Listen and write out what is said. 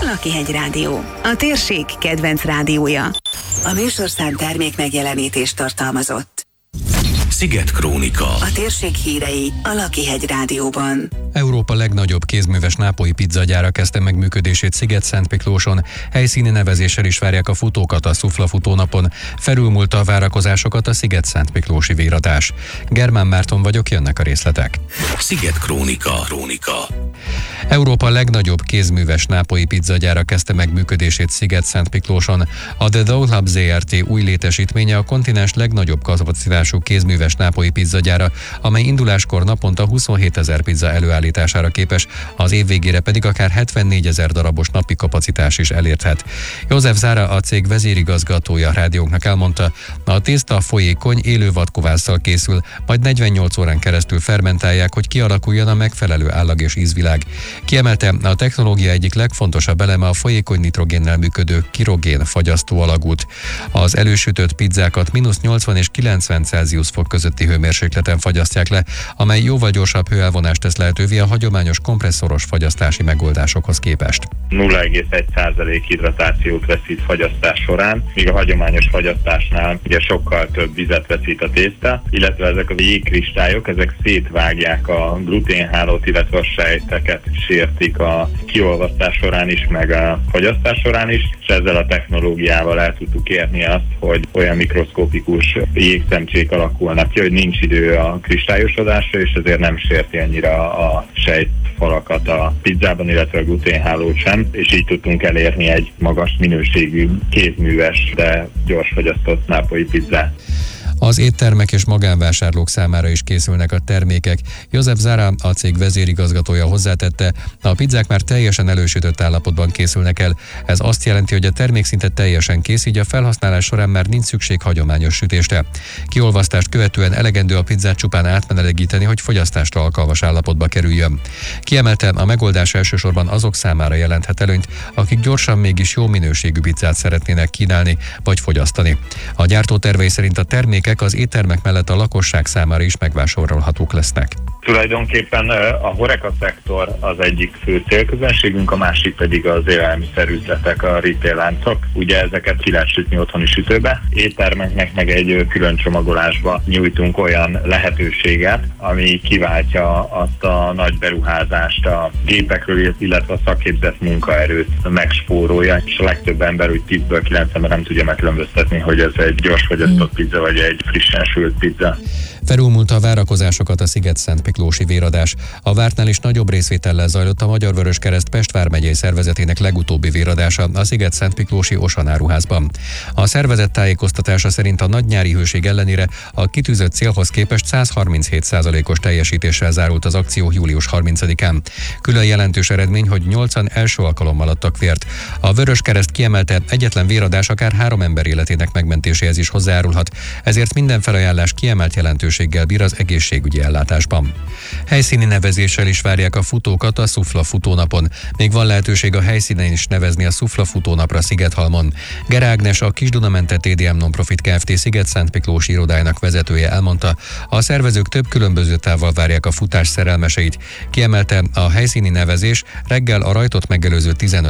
Lakihegy Rádió, a térség kedvenc rádiója. A műsorszám termék megjelenítést tartalmazott. Sziget Krónika. A térség hírei a Lakihegy Rádióban. Európa legnagyobb kézműves nápolyi pizzagyára kezdte meg működését Sziget-Szentmiklóson. Helyszíni nevezéssel is várják a futókat a Szufla futónapon. Felülmúlta a várakozásokat a Sziget-Szentmiklósi véradás. Germán Márton vagyok, jönnek a részletek. Sziget Krónika. Európa legnagyobb kézműves nápolyi pizzagyára kezdte meg működését Sziget-Szentmiklóson. A The Dough Lab Zrt. új létesítménye a kontinens legnagyobb kapacitású kézműves nápolyi pizzagyára, amely induláskor naponta 27 000 pizza előállítására képes, az év végére pedig akár 74 000 darabos napi kapacitás is elérhet. József Zára, a cég vezérigazgatója rádiónknak elmondta, a tészta folyékony, élő vadkovásszal készül, majd 48 órán keresztül fermentálják, hogy kialakuljon a megfelelő állag és ízvilág. Kiemelte, a technológia egyik legfontosabb eleme a folyékony nitrogénnel működő kirogén fagyasztó alagút. Az elősütött pizzákat -80 és 90 Celsius fok közötti hőmérsékleten fagyasztják le, amely jóval gyorsabb hőelvonást tesz lehetővé a hagyományos kompresszoros fagyasztási megoldásokhoz képest. 0,1% hidratációt veszít fagyasztás során, míg a hagyományos fagyasztásnál ugye sokkal több vizet veszít a tészta, illetve ezek a jégkristályok, ezek szétvágják a gluténhálót, illetve a sejteket sértik a kiolvasztás során is, meg a fagyasztás során is, és ezzel a technológiával el tudtuk érni azt, hogy olyan mikroszkopikus jégszemcsék alakulnak ki, hogy nincs idő a kristályosodásra, és ezért nem sérti annyira a sejtfalakat a pizzában, illetve a gluténhálót sem, és így tudtunk elérni egy magas minőségű, kézműves, de gyors fagyasztott nápolyi pizzát. Az éttermek és magánvásárlók számára is készülnek a termékek. József Zára, a cég vezérigazgatója hozzátette, a pizzák már teljesen elősütött állapotban készülnek el. Ez azt jelenti, hogy a termék szinte teljesen kész, így a felhasználás során már nincs szükség hagyományos sütésre. Kiolvasztást követően elegendő a pizzát csupán átmenelegíteni, hogy fogyasztásra alkalmas állapotba kerüljön. Kiemelte, a megoldás elsősorban azok számára jelenthet előnyt, akik gyorsan mégis jó minőségű pizzát szeretnének kínálni vagy fogyasztani. A gyártó tervei szerint a termékek az éttermek mellett a lakosság számára is megvásárolhatók lesznek. Tulajdonképpen a HoReCa szektor az egyik fő célközönségünk, a másik pedig az élelmiszerüzletek, a retail láncok. Ugye ezeket ki lehet sütni otthoni sütőbe. Éttermeknek meg egy külön csomagolásba nyújtunk olyan lehetőséget, ami kiváltja azt a nagy beruházást a gépekről, illetve a szakképzett munkaerőt megspórolja, és a legtöbb ember úgy 10-ből 9 ember nem tudja megkülönböztetni, hogy ez egy gyors fagyasztott pizza vagy egy frissen sült pizza. Felülmúlta a várakozásokat a Sziget-Szentmiklósi véradás. A vártnál is nagyobb részvétellel zajlott a Magyar Vöröskereszt Pest vármegyei szervezetének legutóbbi véradása a Sziget-Szentmiklósi Osan áruházban. A szervezet tájékoztatása szerint a nagy nyári hőség ellenére a kitűzött célhoz képest 137%-os teljesítéssel zárult az akció július 30-án. Külön jelentős eredmény, hogy 8-an első alkalommal adtak vért. A Vöröskereszt kiemelte, egyetlen véradás akár 3 ember életének megmentéséhez is hozzájárulhat, ezért minden felajánlás kiemelt jelentőséggel bír az egészségügyi ellátásban. Helyszíni nevezéssel is várják a futókat a Szufla futónapon. Még van lehetőség a helyszínen is nevezni a Szufla futónapra Szigethalmon. Gere Ágnes, a Kisdunamente TDM Nonprofit Kft. Sziget-Szentmiklósi irodájának vezetője elmondta, a szervezők több különböző távval várják a futás szerelmeseit. Kiemelte, a helyszíni nevezés reggel a rajtot megelőző 15